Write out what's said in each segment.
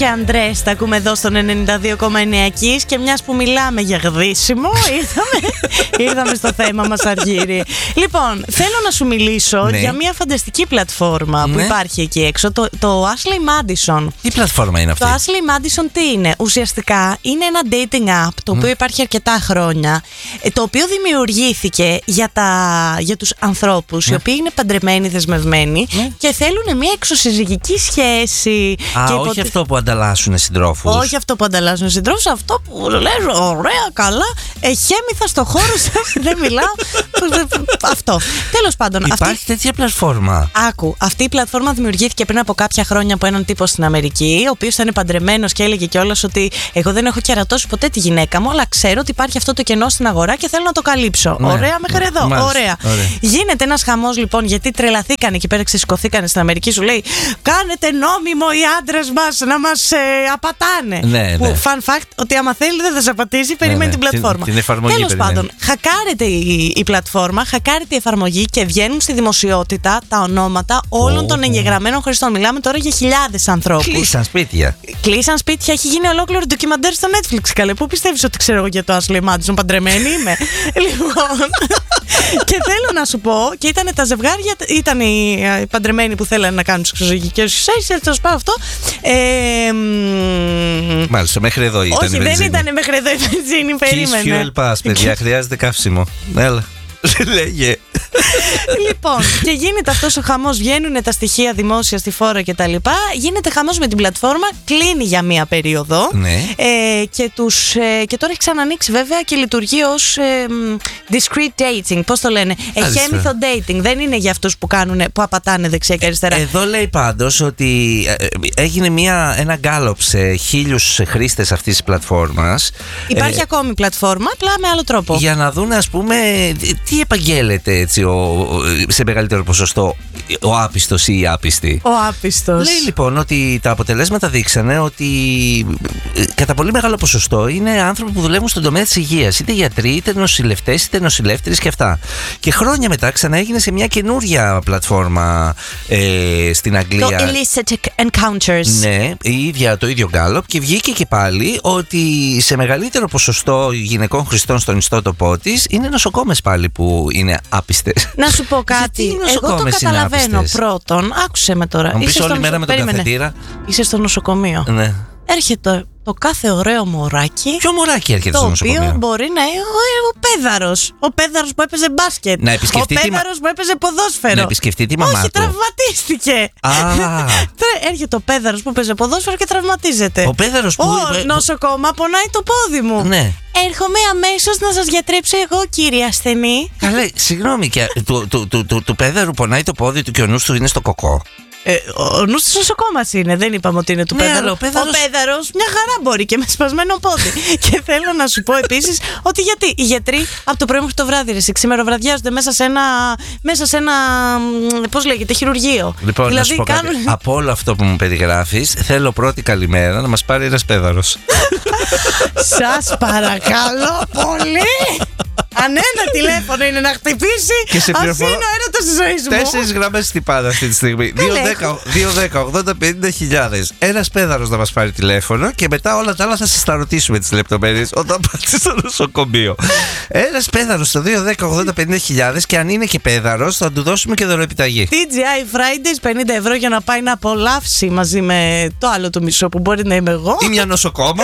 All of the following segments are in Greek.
και Αντρές τα ακούμε εδώ στον 92,9 Kiss. Και μιας που μιλάμε για γδύσιμο, ήρθαμε στο θέμα μας, Αργύρη. Λοιπόν, θέλω να σου μιλήσω για μια φανταστική πλατφόρμα που υπάρχει εκεί έξω, το Ashley Madison. Τι πλατφόρμα είναι αυτή? Το Ashley Madison τι είναι? Ουσιαστικά είναι ένα dating app το οποίο υπάρχει αρκετά χρόνια, το οποίο δημιουργήθηκε για τους ανθρώπους οι οποίοι είναι παντρεμένοι, δεσμευμένοι και θέλουν μια εξωσυζυγική σχέση. Όχι αυτό που ανταλλάσσουν συντρόφους. Όχι αυτό που ανταλλάσσουν συντρόφους, αυτό που λες ωραία, καλά, εχέμηθα στο χώρο σας, δεν μιλάω. Αυτό. Τέλος πάντων. Υπάρχει τέτοια πλατφόρμα? Άκου, αυτή η πλατφόρμα δημιουργήθηκε πριν από κάποια χρόνια από έναν τύπο στην Αμερική, ο οποίος ήταν παντρεμένος και έλεγε κιόλας ότι εγώ δεν έχω κερατώσει ποτέ τη γυναίκα μου, αλλά ξέρω ότι υπάρχει αυτό το κενό στην αγορά και θέλω να το καλύψω. Ωραία μέχρι εδώ. Μάλιστα. Ωραία. Γίνεται ένας χαμός λοιπόν, γιατί τρελαθήκανε εκεί πέρα, ξεσηκωθήκανε στην Αμερική. Σου λέει, κάνετε νόμιμο οι άντρες μας να μας απατάνε. Που fun fact, ότι άμα θέλει δεν θα σε απατήσει, περιμένει την πλατφόρμα. Τέλος πάντων, χακάρεται η πλατφόρμα, χακάρεται η εφαρμογή και βγαίνουν στη δημοσιότητα τα ονόματα όλων των εγγεγραμμένων χρηστών. Μιλάμε τώρα για χιλιάδες ανθρώπους. Κλείσαν σπίτια. Κλείσαν σπίτια, έχει γίνει ολόκληρο ντοκιμαντέρ στο Netflix. Καλέ, πού πιστεύεις ότι ξέρω εγώ για το Ashley Madison? Παντρεμένη είμαι. Λοιπόν. Και θέλω να σου πω, και ήταν τα ζευγάρια, ήταν οι παντρεμένοι που θέλανε να κάνουν τις εξωζυγικές σχέσεις, έτσι θα σου πω αυτό. Μάλιστα, μέχρι εδώ ήταν. Όχι, δεν ήταν μέχρι εδώ η βενζίνη, περίμενε. Kiss Fuel Pass, παιδιά, χρειάζεται καύσιμο. Έλα. Λέγε. Λοιπόν, και γίνεται αυτός ο χαμός, βγαίνουν τα στοιχεία δημόσια στη φόρα και τα λοιπά. Γίνεται χαμός με την πλατφόρμα, κλείνει για μία περίοδο. Και τώρα έχει ξανανοίξει βέβαια και λειτουργεί ως discreet dating. Πώς το λένε? Εχέμηθο dating. Δεν είναι για αυτούς που που απατάνε δεξιά και αριστερά. Εδώ λέει πάντως ότι έγινε ένα γκάλωπ σε 1.000 χρήστες αυτής της πλατφόρμας. Υπάρχει ακόμη πλατφόρμα, απλά με άλλο τρόπο. Για να δουν, ας πούμε, τι επαγγέλλεται έτσι σε μεγαλύτερο ποσοστό ο άπιστος ή η άπιστη. Ο άπιστος. Λέει λοιπόν ότι τα αποτελέσματα δείξανε ότι κατά πολύ μεγάλο ποσοστό είναι άνθρωποι που δουλεύουν στον τομέα της υγείας, είτε γιατροί, είτε νοσηλευτές, είτε νοσηλεύτριες και αυτά. Και χρόνια μετά ξανά έγινε σε μια καινούρια πλατφόρμα στην Αγγλία. Το Illicit Encounters. Ναι, το ίδιο γκάλωπ, και βγήκε και πάλι ότι σε μεγαλύτερο ποσοστό γυναικών χρηστών στον ιστότοπό της είναι νοσοκόμες πάλι που είναι άπιστες. Να σου πω κάτι. Εγώ το καταλαβαίνω. Πρώτον, άκουσε με τώρα. Αν πεις όλη μέρα με τον καθετήρα. Είσαι στο νοσοκομείο. Ναι. Έρχεται το κάθε ωραίο μωράκι. Ποιο μωράκι έρχεται στο νοσοκομείο? Το οποίο μπορεί να είναι ο πέδαρος. Ο πέδαρος που έπαιζε μπάσκετ. Ο πέδαρος που έπαιζε ποδόσφαιρο. Να επισκεφτεί τη μαμά του. Όχι, τραυματίστηκε. Έρχεται ο πέδαρος που έπαιζε ποδόσφαιρο και τραυματίζεται. Ο πέδαρος που. Νοσοκόμα, πονάει το πόδι μου. Ναι. Έρχομαι αμέσως να σας γιατρέψω εγώ, κύριε ασθενή. Καλέ, συγγνώμη, και του πέδαρου πονάει το πόδι του και ο νους του είναι στο κοκό. Ο νους της νοσοκόμας είναι, δεν είπαμε ότι είναι του πέδαρου. Ο πέδαρος μια χαρά μπορεί και με σπασμένο πόδι. Και θέλω να σου πω επίσης ότι γιατί οι γιατροί από το πρωί μέχρι το βράδυ ξημεροβραδιάζονται μέσα σε ένα πώς λέγεται, χειρουργείο. Λοιπόν, δηλαδή, να σου πω κάτι. Από όλο αυτό που μου περιγράφεις, θέλω πρώτη καλημέρα να μας πάρει ένας πέδαρος. Σας παρακαλώ πολύ. Αν ένα τηλέφωνο είναι να χτυπήσει, ας είναι ο έρωτας της ζωής μου. 4 γραμμές χτυπάνε αυτή τη στιγμή. 2-10-80-50 χιλιάδες. Ένας πέδαρος να μας πάρει τηλέφωνο και μετά όλα τα άλλα θα σας τα ρωτήσουμε τις λεπτομέρειες όταν πάτε στο νοσοκομείο. Ένας πέδαρος στο 2-10-80-50 χιλιάδες, και αν είναι και πέδαρος θα του δώσουμε και δωροεπιταγή. TGI Fridays, 50 ευρώ για να πάει να απολαύσει μαζί με το άλλο το μισό που μπορεί να είμαι εγώ. Ή μια νοσοκόμα.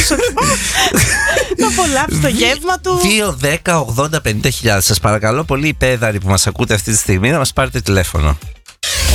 Να απολαύσει το γεύμα του. 2-10-80-50 χιλιάδες. Σας παρακαλώ πολύ, οι πέδαροι που μας ακούτε αυτή τη στιγμή, να μας πάρετε τηλέφωνο.